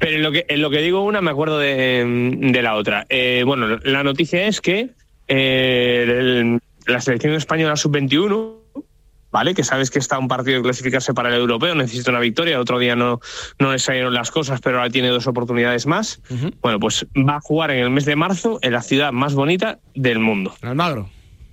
Pero en lo que digo una me acuerdo de la otra. Bueno, la noticia es que la selección española sub-21, ¿vale? Que sabes que está a un partido de clasificarse para el europeo, necesita una victoria, el otro día no le salieron las cosas, pero ahora tiene 2 oportunidades más. Uh-huh. Bueno, pues va a jugar en el mes de marzo en la ciudad más bonita del mundo. Almagro.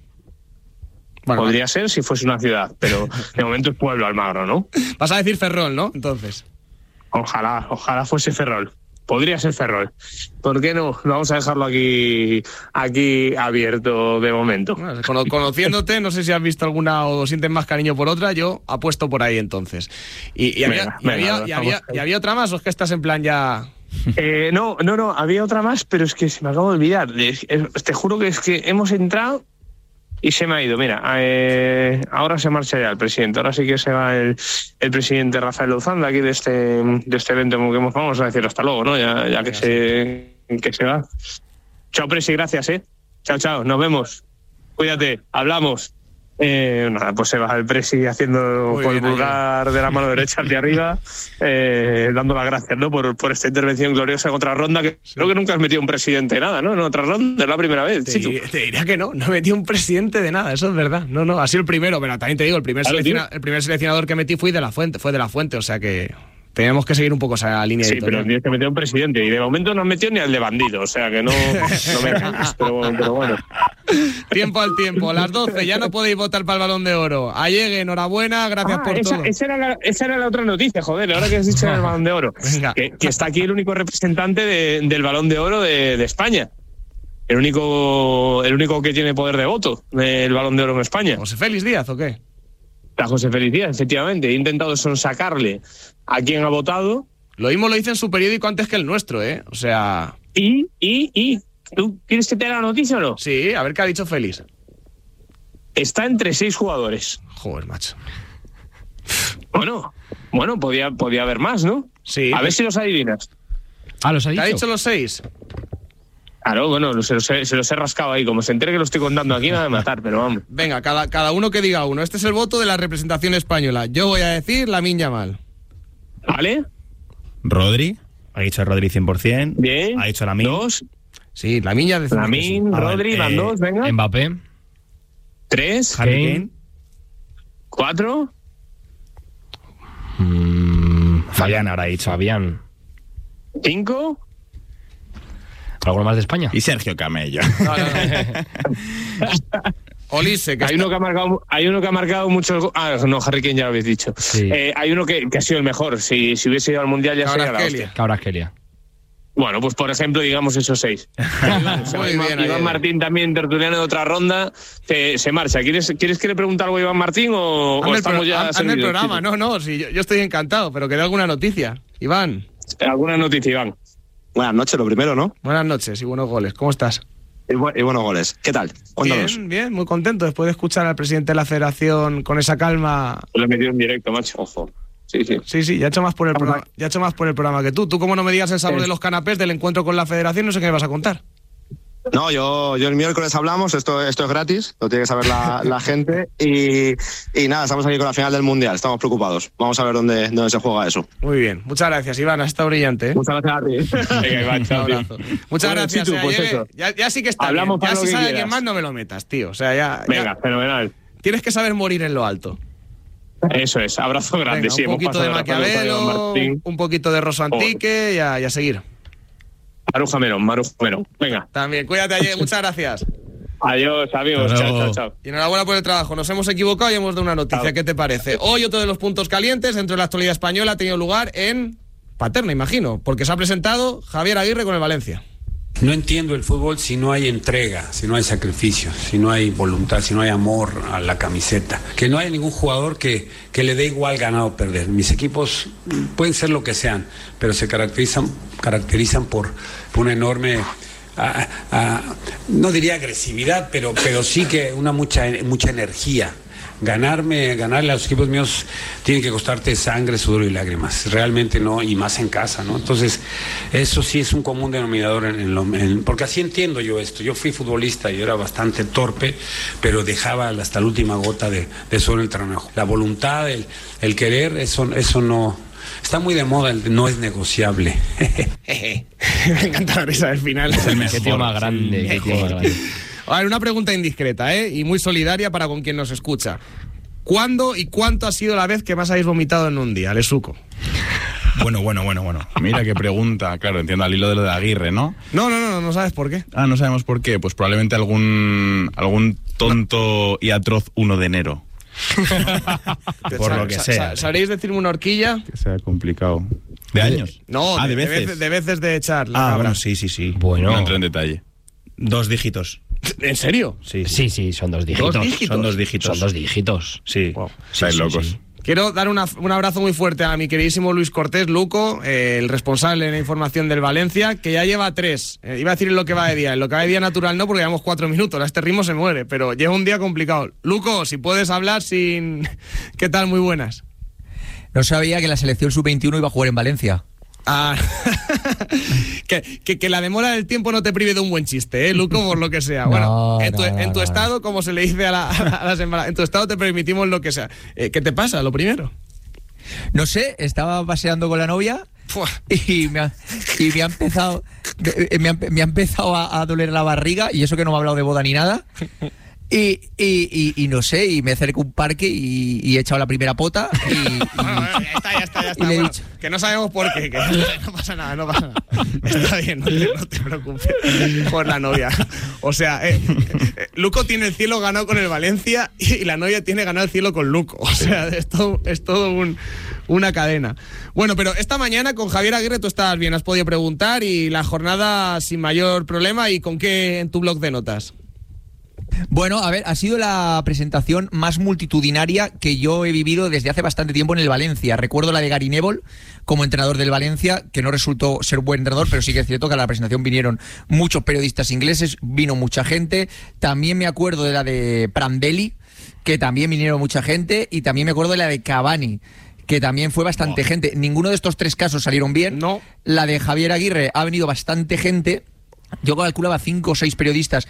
Bueno, podría ser si fuese una ciudad, pero de momento es pueblo Almagro, ¿no? Vas a decir Ferrol, ¿no? Entonces. Ojalá fuese Ferrol. Podría ser Ferrol. ¿Por qué no? Vamos a dejarlo aquí abierto de momento. Bueno, conociéndote, no sé si has visto alguna o sientes más cariño por otra, yo apuesto por ahí entonces. ¿Y había otra más o es que estás en plan ya...? No, había otra más, pero es que se me acabo de olvidar. Te juro que es que hemos entrado y se me ha ido. Mira, ahora se marcha ya el presidente. Ahora sí que se va el presidente Rafael Lozán de aquí de este evento que vamos a decir hasta luego, ¿no? Ya que se va. Chao, presi, gracias, Chao, nos vemos. Cuídate, hablamos. Nada, pues se va el presi haciendo muy con bien, el pulgar de la mano derecha hacia arriba, dando las gracias, ¿no? Por esta intervención gloriosa en otra ronda, que sí. Creo que nunca has metido un presidente de nada, ¿no? En otra ronda, es la primera vez. Te diría que no metí un presidente de nada, eso es verdad. No, ha sido el primero, pero también te digo, el primer seleccionador que metí fue de la Fuente, o sea que... Teníamos que seguir un poco esa línea editorial. Sí, pero tienes que meter un presidente. Y de momento no has metido ni al de bandido. O sea que no me ganas. Pero bueno. Tiempo al tiempo. Las 12. Ya no podéis votar para el Balón de Oro. Allegue, enhorabuena. Gracias por todo. Esa era la otra noticia, joder. Ahora que has dicho el Balón de Oro. Que está aquí el único representante del Balón de Oro de España. El único que tiene poder de voto del Balón de Oro en España. ¿José Félix Díaz o qué? La José Félix Díaz, efectivamente. He intentado sonsacarle a quien ha votado. Lo mismo lo dice en su periódico antes que el nuestro, O sea... ¿Y? ¿Tú quieres que te haga la noticia o no? Sí, a ver qué ha dicho Félix. Está entre 6 jugadores. Joder, macho. Bueno, podía haber más, ¿no? Sí. A ver si los adivinas. ¿Los ha dicho? ¿Te ha dicho los 6? Claro, bueno, se los he rascado ahí. Como se entere que lo estoy contando aquí, me va a matar, pero vamos. Venga, cada uno que diga uno. Este es el voto de la representación española. Yo voy a decir Lamine Yamal. ¿Vale? Rodri. Ha dicho Rodri 100%. Bien. Ha dicho Lamine. 2. Sí, Lamine, Rodri, van 2, venga. Mbappé. 3. Kane. 4. Fabián habrá dicho. Fabián. 5. ¿Alguno más de España? Y Sergio Camello. No. Olise, que hay uno que ha marcado muchos. No, Harry Kane ya lo habéis dicho. Sí. Hay uno que ha sido el mejor. Si hubiese ido al mundial ya sería la hostia. Kvaratskhelia. Bueno, pues por ejemplo, digamos esos 6. Iván Martín también, tertuliano de otra ronda, se marcha. ¿Quieres que le pregunte algo a Iván Martín o estamos ya hazme el programa? No, sí, yo estoy encantado, pero que dé alguna noticia. Iván. ¿Alguna noticia, Iván? Buenas noches, lo primero, ¿no? Buenas noches y buenos goles. ¿Cómo estás? Y buenos goles. ¿Qué tal? Cuéntanos. Bien, muy contento. Después de escuchar al presidente de la federación con esa calma... Lo he metido en directo, macho. Ojo. Sí, ya he hecho más por el programa que tú. Tú, como no me digas el sabor de los canapés del encuentro con la federación, no sé qué me vas a contar. No, yo el miércoles hablamos, esto es gratis, lo tiene que saber la gente y nada, estamos aquí con la final del Mundial, estamos preocupados. Vamos a ver dónde se juega eso. Muy bien, muchas gracias, Iván, has estado brillante. Muchas gracias a ti. Venga, chao, muchas gracias. Chitu, pues eso. Ya sí que está hablamos bien. Ya si sale alguien quieras. más no me lo metas, tío. O sea, Venga, fenomenal. Tienes que saber morir en lo alto. Eso es, abrazo grande. Venga, sí, un poquito de Maquiavelo, un poquito de Rosso Antique y a seguir. Maruja Merón. Venga. También, cuídate, ayer. Muchas gracias. Adiós, amigos. Chao. Y enhorabuena por el trabajo. Nos hemos equivocado y hemos dado una noticia. Chao. ¿Qué te parece? Hoy otro de los puntos calientes dentro de la actualidad española ha tenido lugar en Paterna, imagino, porque se ha presentado Javier Aguirre con el Valencia. No entiendo el fútbol si no hay entrega, si no hay sacrificio, si no hay voluntad, si no hay amor a la camiseta. Que no hay ningún jugador que le dé igual ganar o perder. Mis equipos pueden ser lo que sean, pero se caracterizan por una enorme, no diría agresividad, pero sí que mucha energía. Ganarle a los equipos míos tiene que costarte sangre, sudor y lágrimas, realmente no, y más en casa, ¿no? Entonces, eso sí es un común denominador porque así entiendo yo esto. Yo fui futbolista y era bastante torpe, pero dejaba hasta la última gota de suelo en el terreno. La voluntad, el querer, eso Está muy de moda el no es negociable. Me encanta la risa del final. Es el mejor. Qué tío más grande, qué tío más grande. A ver, una pregunta indiscreta, y muy solidaria para con quien nos escucha. ¿Cuándo y cuánto ha sido la vez que más habéis vomitado en un día, Lesuco? Bueno. Mira qué pregunta. Claro, entiendo al hilo de lo de Aguirre, ¿no? No sabes por qué. No sabemos por qué. Pues probablemente algún tonto y atroz 1 de enero. Por lo que sea. ¿Sabréis decirme una horquilla? Que sea complicado. ¿De años? No, de veces. De veces de echar la cabra. Bueno, sí. Bueno. No entro en detalle. 2 dígitos. ¿En serio? Sí, Sí, son 2 dígitos. ¿2 dígitos? Son 2 dígitos. Son 2 dígitos. Sí. Wow. Estáis locos. Sí. Quiero dar un abrazo muy fuerte a mi queridísimo Luis Cortés, Luco, el responsable de la información del Valencia, que ya lleva 3. Iba a decir en lo que va de día. En lo que va de día natural no, porque llevamos 4 minutos. A este ritmo se muere, pero lleva un día complicado. Luco, si puedes hablar sin... ¿Qué tal? Muy buenas. No sabía que la selección sub-21 iba a jugar en Valencia. Que la demora del tiempo no te prive de un buen chiste, Luco, por lo que sea. Bueno, en tu estado, como se le dice a las embarazadas, en tu estado te permitimos lo que sea. ¿Qué te pasa, lo primero? No sé, estaba paseando con la novia y me ha empezado a doler la barriga, y eso que no me ha hablado de boda ni nada. Y no sé, y me acerco a un parque y he echado la primera pota Ya está. y le he Bueno, dicho... que no sabemos por qué, que no pasa nada. Está bien, no te preocupes por la novia. O sea, Luco tiene el cielo ganado con el Valencia y la novia tiene ganado el cielo con Luco. O sea, es todo una cadena. Bueno, pero esta mañana con Javier Aguirre tú estabas bien, has podido preguntar, y la jornada sin mayor problema. ¿Y con qué en tu blog de notas? Bueno, a ver, ha sido la presentación más multitudinaria que yo he vivido desde hace bastante tiempo en el Valencia. Recuerdo la de Gary Neville como entrenador del Valencia, que no resultó ser buen entrenador, pero sí que es cierto que a la presentación vinieron muchos periodistas ingleses, vino mucha gente. También me acuerdo de la de Prandelli, que también vinieron mucha gente, y también me acuerdo de la de Cavani, que también fue bastante gente. Ninguno de estos 3 casos salieron bien. No. La de Javier Aguirre ha venido bastante gente. Yo calculaba 5 o 6 periodistas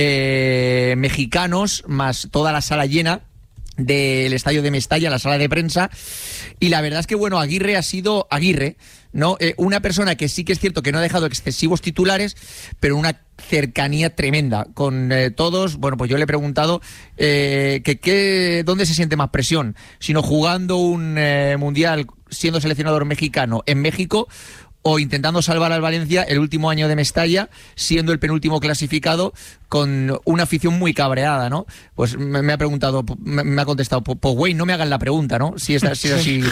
mexicanos, más toda la sala llena del estadio de Mestalla, la sala de prensa. Y la verdad es que, bueno, Aguirre ha sido Aguirre, ¿no? Una persona que sí que es cierto que no ha dejado excesivos titulares, pero una cercanía tremenda con todos. Bueno, pues yo le he preguntado ¿dónde se siente más presión? Si no jugando un mundial siendo seleccionador mexicano en México, o intentando salvar al Valencia el último año de Mestalla, siendo el penúltimo clasificado, con una afición muy cabreada, ¿no? Pues me ha preguntado, me ha contestado, pues güey, no me hagan la pregunta, ¿no? Si es así,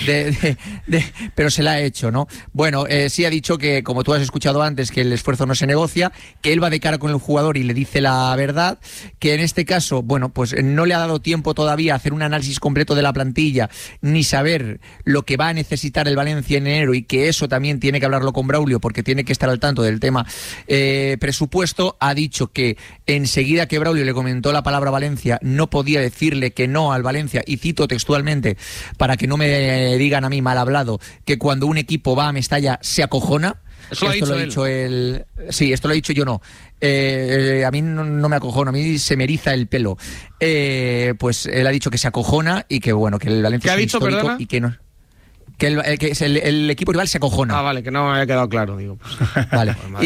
pero se la ha hecho, ¿no? Bueno, sí ha dicho que, como tú has escuchado antes, que el esfuerzo no se negocia, que él va de cara con el jugador y le dice la verdad, que en este caso, bueno, pues no le ha dado tiempo todavía a hacer un análisis completo de la plantilla, ni saber lo que va a necesitar el Valencia en enero, y que eso también tiene que hablarlo con Braulio, porque tiene que estar al tanto del tema presupuesto. Ha dicho que enseguida que Braulio le comentó la palabra Valencia, no podía decirle que no al Valencia, y cito textualmente, para que no me digan a mí mal hablado, que cuando un equipo va a Mestalla se acojona. Eso lo ha dicho él. Sí, esto lo he dicho yo, no. A mí no me acojona, a mí se me eriza el pelo. Pues él ha dicho que se acojona, y que bueno, que el Valencia ¿Qué ha es dicho, histórico, perdona? y que no... Que el equipo rival se acojona. Vale, que no me había quedado claro, digo. Pues. Vale. Pues,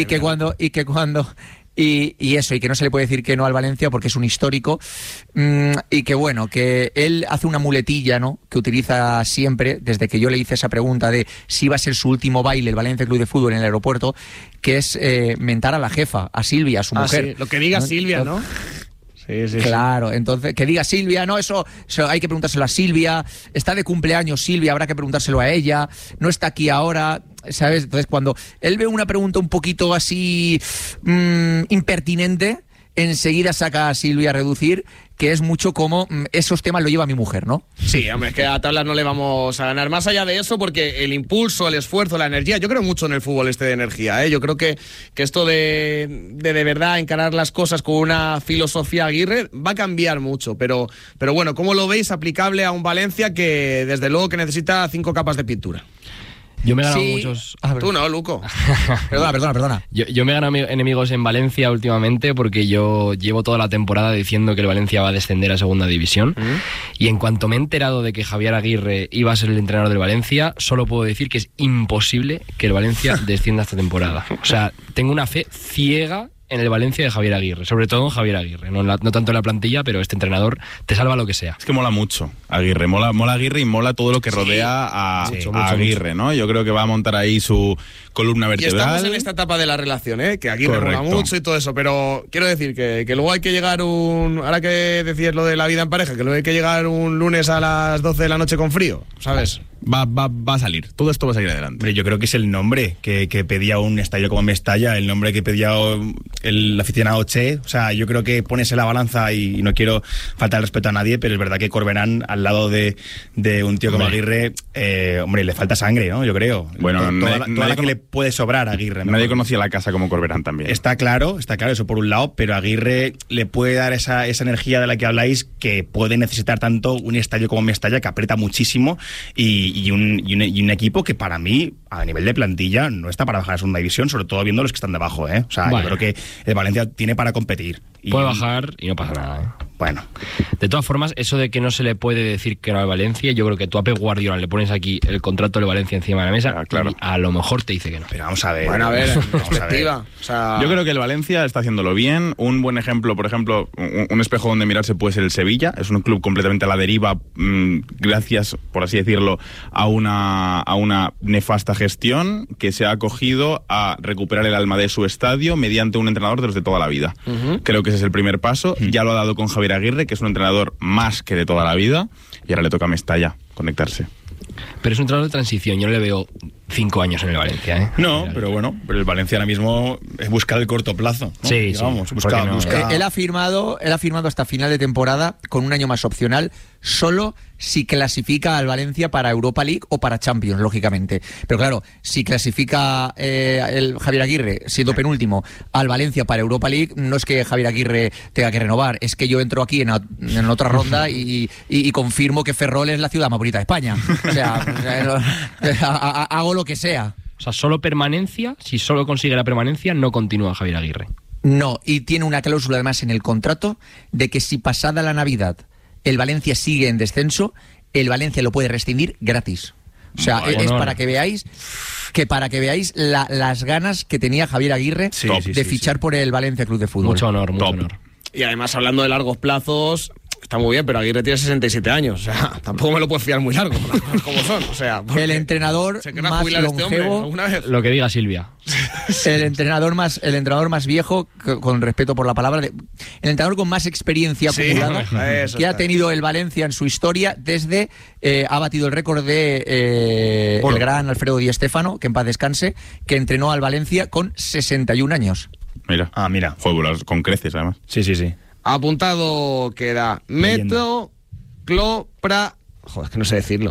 y eso, y que no se le puede decir que no al Valencia porque es un histórico, y que bueno, que él hace una muletilla, ¿no?, que utiliza siempre, desde que yo le hice esa pregunta de si iba a ser su último baile el Valencia Club de Fútbol en el aeropuerto, que es mentar a la jefa, a Silvia, a su mujer. Sí. Lo que diga Silvia, ¿no? Sí. Claro, entonces, que diga Silvia, no, eso hay que preguntárselo a Silvia, está de cumpleaños Silvia, habrá que preguntárselo a ella, no está aquí ahora, ¿sabes? Entonces, cuando él ve una pregunta un poquito así impertinente, enseguida saca a Silvia a reducir, que es mucho como esos temas lo lleva mi mujer, ¿no? Sí, hombre, es que a tablas no le vamos a ganar. Más allá de eso, porque el impulso, el esfuerzo, la energía, yo creo mucho en el fútbol de energía, ¿eh? Yo creo que esto de verdad encarar las cosas con una filosofía Aguirre va a cambiar mucho, pero bueno, ¿cómo lo veis aplicable a un Valencia que desde luego que necesita 5 capas de pintura? Yo me he ganado Sí. muchos... Tú no, Luco. Perdona. Yo me he ganado enemigos en Valencia últimamente porque yo llevo toda la temporada diciendo que el Valencia va a descender a segunda división y en cuanto me he enterado de que Javier Aguirre iba a ser el entrenador del Valencia, solo puedo decir que es imposible que el Valencia descienda esta temporada. O sea, tengo una fe ciega en el Valencia de Javier Aguirre, sobre todo en Javier Aguirre, no tanto en la plantilla, pero este entrenador te salva lo que sea. Es que mola mucho Aguirre, mola Aguirre y mola todo lo que rodea a Aguirre, ¿no? Yo creo que va a montar ahí su columna Y vertebral. estamos en esta etapa de la relación, que aquí me mola Correcto. mucho y todo eso, pero quiero decir que luego hay que llegar ahora que decías lo de la vida en pareja, que luego hay que llegar un lunes a las 12 de la noche con frío, ¿sabes? Va a salir, todo esto va a salir adelante. Hombre, yo creo que es el nombre que pedía un estadio como Mestalla, el nombre que pedía el aficionado Che. O sea, yo creo que pones en la balanza y no quiero faltar el respeto a nadie, pero es verdad que Corberán al lado de un tío como Aguirre, hombre, le falta sangre, ¿no? Yo creo. Bueno, toda nadie la que le puede sobrar a Aguirre. ¿no? Nadie conocía la casa como Corberán también. Está claro, eso por un lado, pero Aguirre le puede dar esa energía de la que habláis que puede necesitar tanto un estadio como Mestalla, que aprieta muchísimo, y un equipo que para mí, a nivel de plantilla, no está para bajar a segunda división, sobre todo viendo los que están debajo, ¿eh? O sea, Vale. yo creo que el Valencia tiene para competir. Y, Puede bajar y no pasa nada, ¿eh? Bueno, De todas formas, eso de que no se le puede decir que no al Valencia, yo creo que tú a Pep Guardiola le pones aquí el contrato del Valencia encima de la mesa, claro. y a lo mejor te dice que no. pero vamos a ver. Bueno, a ver, en vamos a ver. perspectiva. O sea, Yo creo que el Valencia está haciéndolo bien. Un buen ejemplo, por ejemplo, un espejo donde mirarse puede ser el Sevilla. Es un club completamente a la deriva, gracias, por así decirlo, a una nefasta gestión que se ha acogido a recuperar el alma de su estadio mediante un entrenador de los de toda la vida. Creo que ese es el primer paso. Ya lo ha dado con Javier Aguirre, que es un entrenador más que de toda la vida, y ahora le toca a Mestalla conectarse. Pero es un entrenador de transición, yo no le veo 5 años en el Valencia, ¿eh? No, pero bueno, pero el Valencia ahora mismo es buscar el corto plazo, ¿no? Sí, Digamos, sí, busca, porque no- busca- Él ha firmado hasta final de temporada con un año más opcional, solo si clasifica al Valencia para Europa League o para Champions, lógicamente. Pero claro, si clasifica el Javier Aguirre, siendo penúltimo, al Valencia para Europa League, no es que Javier Aguirre tenga que renovar, es que yo entro aquí en otra ronda y confirmo que Ferrol es la ciudad más bonita de España. O sea, hago lo que sea. O sea, solo permanencia, si solo consigue la permanencia, no continúa Javier Aguirre. No, y tiene una cláusula además en el contrato de que si pasada la Navidad el Valencia sigue en descenso, el Valencia lo puede rescindir gratis. O sea, Vaya, es honor. para que veáis las ganas que tenía Javier Aguirre Sí, sí, de sí, fichar por el Valencia Club de Fútbol. Mucho honor, mucho Top. honor. y además hablando de largos plazos, está muy bien, pero Aguirre tiene 67 años. O sea, tampoco me lo puedo fiar muy largo, las cosas como son. O sea, porque El entrenador ¿se querrá más jubilar este hombre longevo, alguna vez? Lo que diga Silvia. el entrenador más viejo, con respeto por la palabra, el entrenador con más experiencia Sí, acumulada eso que ha está. tenido el Valencia en su historia desde ha batido el récord de el gran Alfredo Di Stéfano, que en paz descanse, que entrenó al Valencia con 61 años. Mira. Ah, mira. Joder, con creces, además. Sí. Apuntado queda Leyenda. metoclopra... Joder, es que no sé decirlo.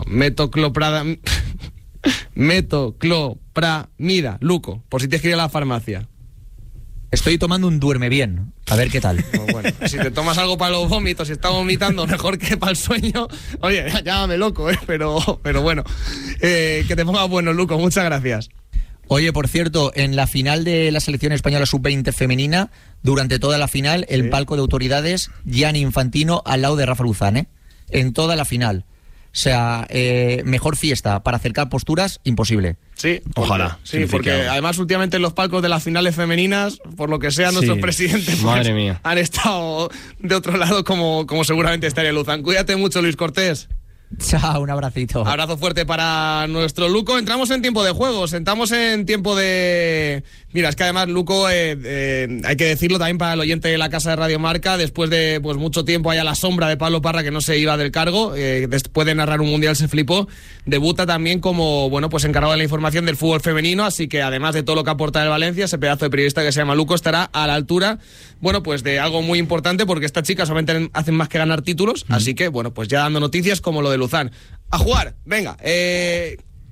Metoclopramida. Luco, por si te escribe a la farmacia. Estoy tomando un duerme bien. A ver qué tal. Pues bueno, si te tomas algo para los vómitos y estás vomitando mejor que para el sueño, oye, llámame loco, pero bueno. Que te pongas bueno, Luco. Muchas gracias. Oye, por cierto, en la final de la selección española sub-20 femenina, durante toda la final, el palco de autoridades, Gianni Infantino al lado de Rafa Luzán, ¿eh? En toda la final. O sea, mejor fiesta para acercar posturas, imposible. Sí, Ojalá, Sí, significa porque algo. además últimamente en los palcos de las finales femeninas, por lo que sea, nuestros Sí. presidentes Madre mía. han estado de otro lado como seguramente estaría Luzán. Cuídate mucho, Luis Cortés. Chao, un abracito. Abrazo fuerte para nuestro Luco. Entramos en tiempo de juegos, entramos en tiempo de... Mira, es que además Luco, hay que decirlo también para el oyente de la Casa de Radio Marca, después de pues mucho tiempo ahí a la sombra de Pablo Parra, que no se iba del cargo, después de narrar un mundial se flipó, debuta también como, bueno, pues encargado de la información del fútbol femenino, así que además de todo lo que aporta el Valencia, ese pedazo de periodista que se llama Luco estará a la altura, bueno, pues de algo muy importante, porque estas chicas solamente hacen más que ganar títulos, así que, bueno, pues ya dando noticias como lo de Luzán. A jugar, venga,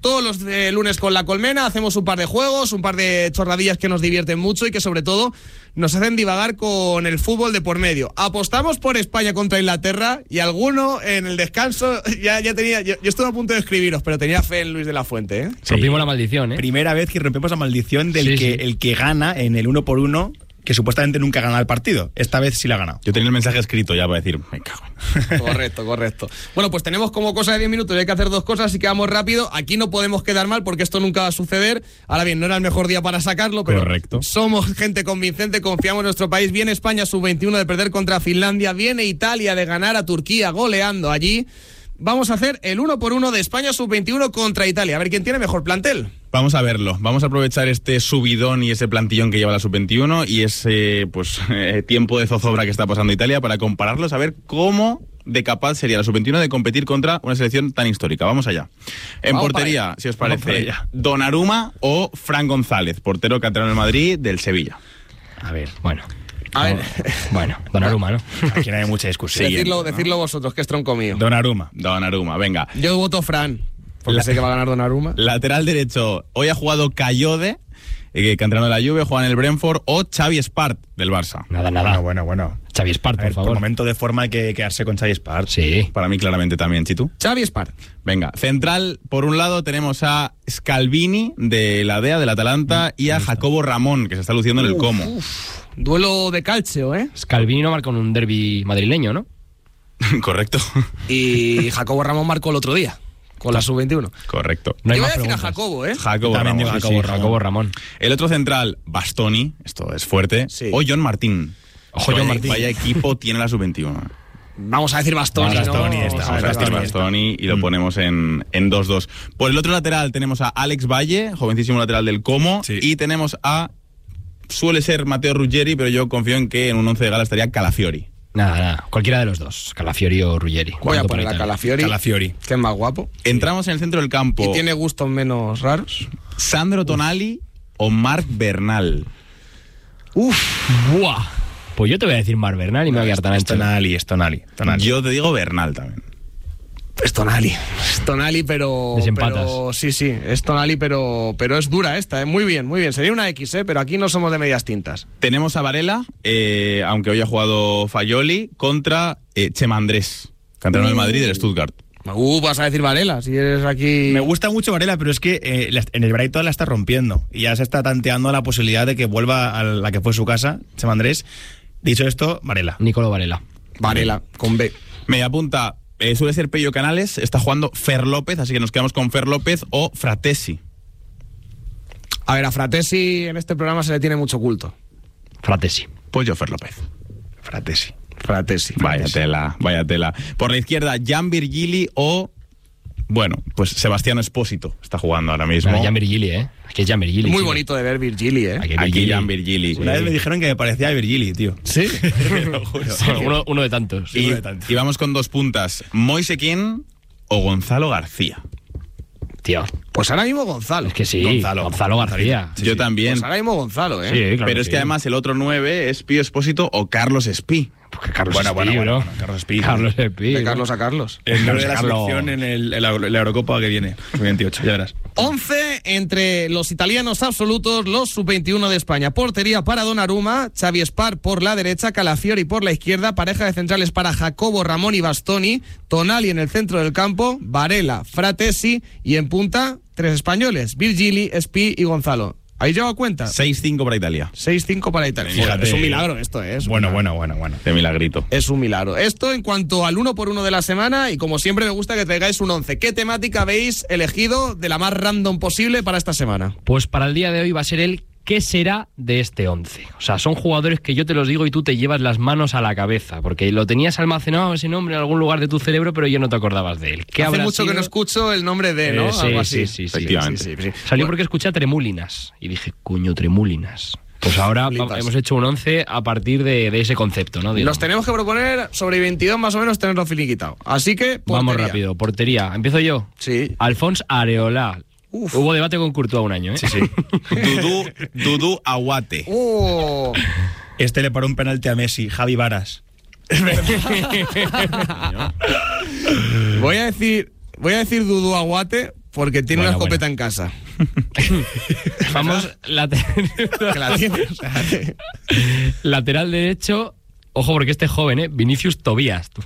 todos los lunes con La Colmena, hacemos un par de juegos, un par de chorradillas que nos divierten mucho y que sobre todo nos hacen divagar con el fútbol de por medio. Apostamos por España contra Inglaterra y alguno en el descanso ya tenía... Yo estuve a punto de escribiros, pero tenía fe en Luis de la Fuente, ¿eh? Sí. Rompimos la maldición, ¿eh? Primera vez que rompemos la maldición del el que gana en el 1-1, que supuestamente nunca gana el partido. Esta vez sí la ha ganado. Yo tenía el mensaje escrito ya para decir, me cago en... Correcto. Bueno, pues tenemos como cosa de 10 minutos y hay que hacer 2 cosas, así que vamos rápido. Aquí no podemos quedar mal porque esto nunca va a suceder. Ahora bien, no era el mejor día para sacarlo, pero correcto. Somos gente convincente, confiamos en nuestro país. Viene España sub-21 de perder contra Finlandia, viene Italia de ganar a Turquía goleando allí. Vamos a hacer el 1-1 de España sub-21 contra Italia. A ver quién tiene mejor plantel. Vamos a verlo. Vamos a aprovechar este subidón y ese plantillón que lleva la sub-21 y ese tiempo de zozobra que está pasando Italia para compararlos, a ver cómo de capaz sería la sub-21 de competir contra una selección tan histórica. Vamos allá. En portería, si os parece, Donnarumma o Fran González, portero canterano del Madrid, del Sevilla. A ver, bueno, Donnarumma, ¿no? Aquí no hay mucha discusión. Decirlo vosotros, que es tronco mío. Donnarumma, venga. Yo voto Fran, porque sé que va a ganar Donnarumma. Lateral derecho, hoy ha jugado Cayode, canterano de la Juve, juega en el Brentford, o Xavi Espart, del Barça. Nada. Bueno. Xavi Espart, por favor. Por momento de forma hay que quedarse con Xavi Espart. Sí. Para mí claramente también, Chitu. Xavi Espart. Venga, central, por un lado tenemos a Scalvini, de la DEA, del Atalanta, y a Jacobo Ramón, que se está luciendo en el Como. Duelo de calcio, ¿eh? Scalvini no marcó en un derbi madrileño, ¿no? Correcto. Y Jacobo Ramón marcó el otro día, con la sub-21. Correcto. No hay Yo voy más a decir a preguntas. Jacobo, ¿eh? Jacobo Ramón. El otro central, Bastoni, esto es fuerte, Sí. o John Martín. John Martín. Vaya equipo tiene la sub-21. Vamos a decir Bastoni. Bastoni, ¿no? está. Vamos a decir Bastoni y lo ponemos en 2-2. Por el otro lateral tenemos a Alex Valle, jovencísimo lateral del Como, Sí. y tenemos suele ser Matteo Ruggeri, pero yo confío en que en un 11 de gala estaría Calafiori. Nada, cualquiera de los dos, Calafiori o Ruggeri. Voy a Voto poner para a Italia. Calafiori, que es más guapo. Entramos en el centro del campo. Y tiene gustos menos raros. Sandro Tonali o Marc Bernal. Buah. Pues yo te voy a decir Mar Bernal y me voy a quedar tan ancho. Es Tonali. Yo te digo Bernal también. Es Tonali, pero... Desempatas. pero sí, es Tonali, pero es dura esta, ¿eh? Muy bien. Sería una X, pero aquí no somos de medias tintas. Tenemos a Varela, aunque hoy ha jugado Fayoli, contra Chema Andrés, canterano del Madrid y del Stuttgart. Vas a decir Varela, si eres aquí... Me gusta mucho Varela, pero es que en el Brighton la está rompiendo y ya se está tanteando la posibilidad de que vuelva a la que fue su casa, Chema Andrés. Dicho esto, Varela. Nicolò Varela. Varela, con B. Me apunta, suele ser Pello Canales, está jugando Fer López, así que nos quedamos con Fer López o Fratesi. A ver, a Fratesi en este programa se le tiene mucho culto. Fratesi. Pues yo Fer López. Fratesi. Vaya tela. Por la izquierda, Jan Virgili o... Bueno, pues Sebastiano Espósito está jugando ahora mismo. Jan Virgili, ¿eh? Aquí es Jan Virgili. Muy sí. bonito de ver Virgili, ¿eh? Aquí Jan Virgili. Una vez me dijeron que me parecía a Virgili, tío. Sí. Uno de tantos. Y vamos con 2 puntas. Moise Kean o Gonzalo García. Tío, Pues ahora mismo Gonzalo. es que sí. Gonzalo García. Yo también. Pues ahora mismo Gonzalo, ¿eh? Sí, claro. Pero es que además el otro 9 es Pío Espósito o Carlos Espí. Porque Carlos Bueno, Espí, bueno, bro. Carlos Espí. Carlos Espí. De Carlos a Carlos. El nombre de la Carlos. selección en la Eurocopa que viene, 28, ya verás. 11 entre los italianos absolutos, los sub-21 de España. Portería para Donnarumma, Xavi Espart por la derecha, Calafiori por la izquierda, pareja de centrales para Jacobo Ramón y Bastoni, Tonali en el centro del campo, Varela, Fratesi y en punta 3 españoles, Virgili, Espí y Gonzalo. ¿Habéis llevado cuenta? 6-5 para Italia. 6-5 para Italia. Fíjate. Es un milagro esto, ¿eh? Es un Bueno. De milagrito. Es un milagro. Esto en cuanto al 1x1 de la semana y como siempre me gusta que traigáis un 11. ¿Qué temática habéis elegido de la más random posible para esta semana? Pues para el día de hoy va a ser el ¿qué será de este 11? O sea, son jugadores que yo te los digo y tú te llevas las manos a la cabeza, porque lo tenías almacenado ese nombre en algún lugar de tu cerebro, pero yo no te acordabas de él. ¿Qué Hace habrá mucho que sido? no escucho el nombre de, ¿no? Algo así. Sí. Efectivamente. Salió porque escuché a Tremúlinas y dije, coño, Tremúlinas. Pues ahora Flipas. hemos hecho un 11 a partir de ese concepto, ¿no? Digamos. Nos tenemos que proponer sobre 22 más o menos tenerlo finiquitado. Así que, portería. Vamos rápido. Portería. ¿Empiezo yo? Sí. Alphonse Areola. Uf. Hubo debate con Courtois un año, ¿eh? Sí. Dudu Aguate. Este le paró un penalti a Messi, Javi Varas. Voy a decir Dudu Aguate porque tiene Buena, una escopeta en casa. Vamos, Que la tiene, o sea, lateral derecho. Ojo, porque este es joven, Vinicius Tobías. Tú.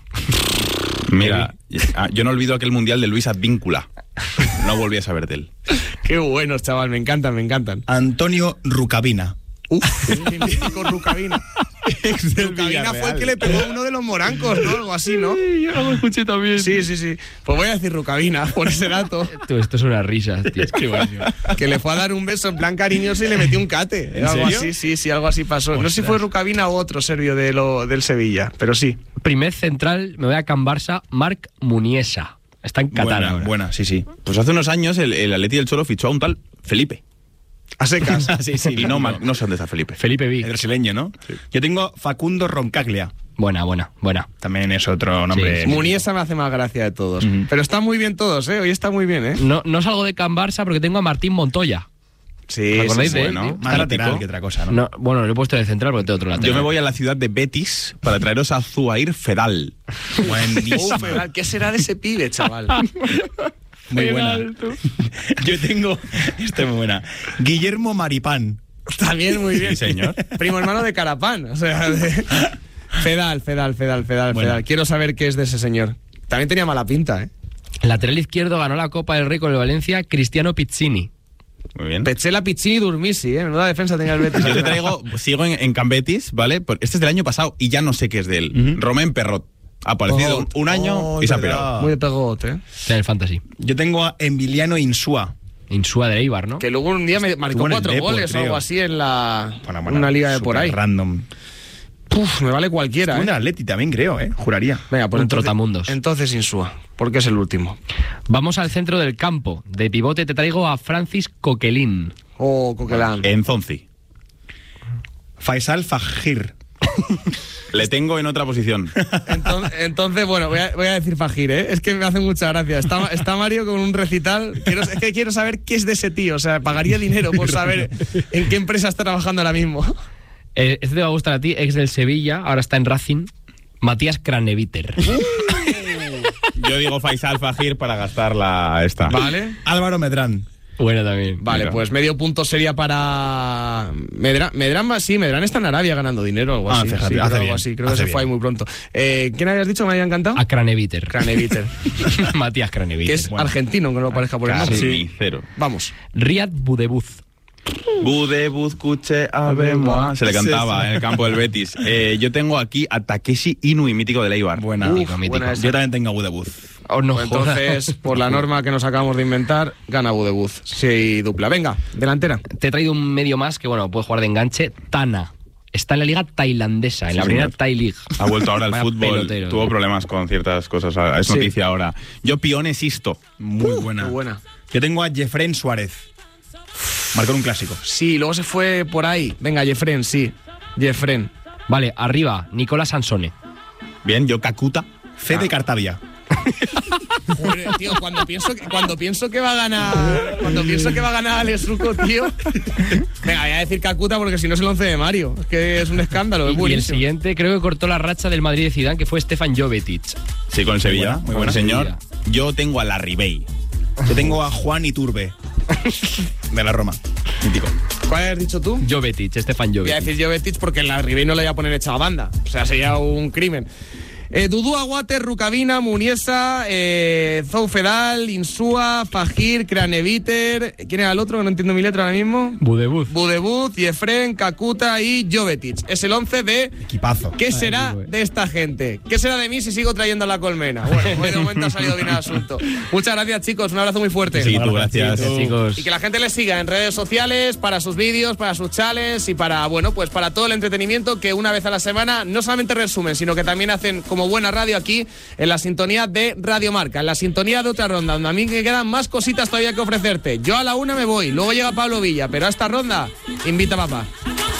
Mira, yo no olvido aquel mundial de Luis Advíncula. No volví a saber de él. qué buenos, chaval, me encantan. Antonio Rucabina. El mítico Rucabina. Rucabina fue el que le pegó a uno de los morancos, ¿no? Algo así, ¿no? Yo lo escuché también. Sí. Pues voy a decir Rucabina por ese dato. Tú, esto es una risa, tío. Qué bueno. Que le fue a dar un beso en plan cariñoso y le metió un cate. ¿En Algo serio? así, sí, algo así pasó. No sé si fue Rucabina o otro serbio del Sevilla, pero sí. Primer central, me voy a Can Barça, Marc Muniesa. Está en Qatar ahora. Buena, sí. Pues hace unos años el Atleti del Cholo fichó a un tal Felipe. A secas. Sí. Y no sé dónde está Felipe. Felipe El Vic. brasileño, ¿no? Sí. Yo tengo Facundo Roncaglia. Buena. También es otro nombre. Sí. Muniesa me hace más gracia de todos. Pero están muy bien todos, ¿eh? Hoy está muy bien, ¿eh? No salgo de Can Barça porque tengo a Martín Montoya. Sí, ¿Os acordáis de él, bueno. tío? Más lateral Mítico. que otra cosa, ¿no? No, bueno, lo he puesto de central porque tengo otro lateral. Yo me voy a la ciudad de Betis para traeros a Zuhair Fedal. Buenísimo. Uf, ¿qué será de ese pibe, chaval? Muy buena. Yo tengo, esta es muy buena, Guillermo Maripán. También muy bien. Sí, señor. Primo hermano de Carapán. O sea, Fedal. Bueno. Quiero saber qué es de ese señor. También tenía mala pinta, ¿eh? Lateral izquierdo ganó la Copa del Rey con el Valencia, Cristiano Pizzini. Muy bien. Petzela, Piccini, Durmisi, ¿eh? Menuda defensa tenía el Betis. Yo te traigo, sigo en Can Betis, ¿vale? Este es del año pasado y ya no sé qué es de él. Romén Perrot. Ha aparecido Perrot. un año y se ha verdad. pirado. Muy de pegote, ¿eh? Está en el Fantasy. Yo tengo a Emiliano Insúa. Insúa de Eibar, ¿no? Que luego un día me marcó Estuvo en el 4 Depor, goles o creo. algo así en la Bueno, una liga de por súper ahí. Random. Puf, me vale cualquiera, Estuvo en el ¿eh? Atleti también, creo, juraría. Venga, pues Un entonces, trotamundos. Entonces Insúa, porque es el último. Vamos al centro del campo. De pivote te traigo a Francis Coquelin. Oh, Coquelin. En Zonzi. Faisal Fajir. Le tengo en otra posición. Entonces, bueno, voy a decir Fajir, ¿eh? Es que me hace mucha gracia. Está Mario con un recital. Es que quiero saber qué es de ese tío. O sea, pagaría dinero por saber en qué empresa está trabajando ahora mismo. Este te va a gustar a ti, ex del Sevilla, ahora está en Racing. Matías Craneviter. Yo digo Faisal Fajir para gastar esta. ¿Vale? Álvaro Medrán. Bueno también. Vale, Mira. pues medio punto sería para Medrán. Medrán está en Arabia ganando dinero o algo así. fíjate, Sí, hace algo bien, así. Creo que hace se fue ahí bien. muy pronto. ¿Quién habías dicho que me había encantado? A Craneviter. Craneviter, Matías Craneviter. que es argentino, que no lo parezca por el nombre. Casi cero. Vamos. Riyad Budebuz. Bude, Buzcuche, Abema. Se le cantaba en el campo del Betis. Yo tengo aquí a Takeshi Inui, mítico del Eibar. Buena. Mítico, mítico. buena esa. Yo también tengo a Budebuz. Oh, no, Pues entonces, por la norma que nos acabamos de inventar, gana Budebuz. Sí, dupla. Venga, delantera. Te he traído un medio más que, bueno, puede jugar de enganche. Tana. Está en la liga tailandesa, en la primera señor. Thai League. Ha vuelto ahora al Vaya fútbol. pelotero, Tuvo tío. problemas con ciertas cosas. Es Sí. noticia ahora. Yo Pione Sisto. Muy buena. Muy buena. Yo tengo a Jefren Suárez. Marcó un clásico. Sí, luego se fue por ahí. Venga, Jefren, sí. Jefren. Vale, arriba, Nicolás Sansone. Bien, yo Kakuta. Fede Cartavia. Joder, tío, cuando pienso que va a ganar Alex Ruco, tío. Venga, voy a decir Kakuta porque si no es el 11 de Mario. Es que es un escándalo, es Y el buenísimo. siguiente creo que cortó la racha del Madrid de Zidane, que fue Stefan Jovetic. Sí, con el Sevilla. buena, muy Con el buena. señor. Yo tengo a la Ribey. Yo tengo a Juan Iturbe. De la Roma. Mítico. ¿Cuál has dicho tú? Jovetic, Stefan Voy a Jovetic. decir Jovetic porque en la Ribey no le voy a poner echado a banda. O sea, sería un crimen. Dudú, Aguate, Rucabina, Muniesa, Zoufedal, Insúa, Fajir, Craneviter. ¿Quién era el otro? Que no entiendo mi letra ahora mismo. Budebuz. Budebuz, Jefren, Kakuta y Jovetic. Es el 11 de... Equipazo. ¿Qué será de esta gente? ¿Qué será de mí si sigo trayendo a la colmena? Bueno, hoy de momento ha salido bien el asunto. Muchas gracias, chicos. Un abrazo muy fuerte. Sí, tú, gracias. Chicos. Y que la gente les siga en redes sociales para sus vídeos, para sus challenges y para, bueno, pues para todo el entretenimiento que una vez a la semana no solamente resumen, sino que también hacen como buena radio aquí en la sintonía de Radio Marca, en la sintonía de Otra Ronda, donde a mí me quedan más cositas todavía que ofrecerte. Yo a la 1 me voy, luego llega Pablo Villa, pero a esta ronda invita a papá.